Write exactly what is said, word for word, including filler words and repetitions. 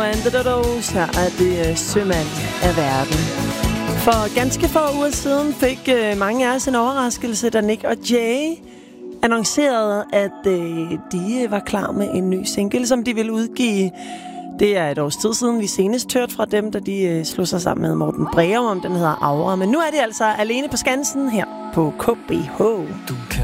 and the Dodos. Her er det uh, Sømand af verden. For ganske få uger siden fik uh, mange af os en overraskelse, da Nick og Jay annoncerede, at uh, de var klar med en ny single, som de ville udgive. Det er et års tid siden, vi senest hørte fra dem, da de uh, slog sig sammen med Morten Breum, om den hedder Aura. Men nu er de altså alene på Skansen her på K B H. Du kan